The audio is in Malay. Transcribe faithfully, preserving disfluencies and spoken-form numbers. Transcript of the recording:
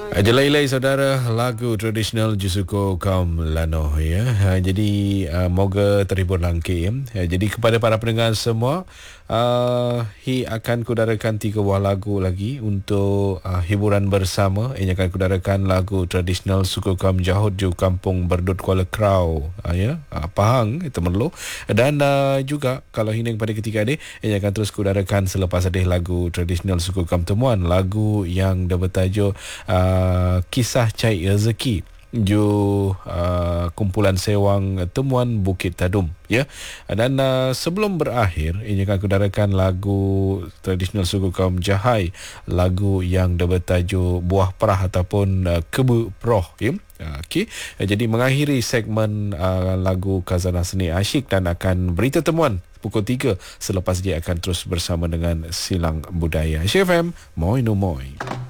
Ajalai saudara, lagu tradisional Jusuko kaum Lanoh ya. Ha, jadi uh, moga terhibur langkir ya. Ha, jadi kepada para pendengar semua, uh, Hi akan kudarakan tiga buah lagu lagi untuk uh, hiburan bersama. Ini akan kudarakan lagu tradisional suku kaum Jahut Ju Kampung Berdut Kuala Krau, uh, ya. Uh, Pahang itu merlu. Dan uh, juga kalau hining pada ketika ini, ini akan terus kudarakan selepas ada lagu tradisional suku kaum Temuan, lagu yang dah bertajuk uh, Uh, kisah Cai Rezeki ju uh, kumpulan sewang Temuan Bukit Tadum ya. Dan uh, sebelum berakhir ini akan kudarakan lagu tradisional suku kaum Jahai, lagu yang dah bertajuk Buah Perah ataupun uh, Kebu Proh ya. Okey, jadi mengakhiri segmen uh, lagu Khazanah Seni Asyik dan akan berita temuan pukul tiga selepas dia akan terus bersama dengan Silang Budaya. Syif M, Moi no Moi.